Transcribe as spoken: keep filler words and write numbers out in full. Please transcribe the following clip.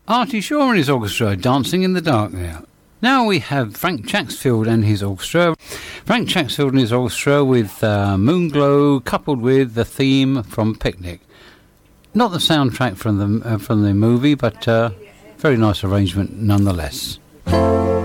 Artie Shaw and his orchestra, Dancing in the Dark there. Now we have Frank Chaxfield and his orchestra. Frank Chaxfield and his orchestra with uh, Moonglow coupled with the theme from Picnic. Not the soundtrack from the, uh, from the movie, but uh, very nice arrangement nonetheless.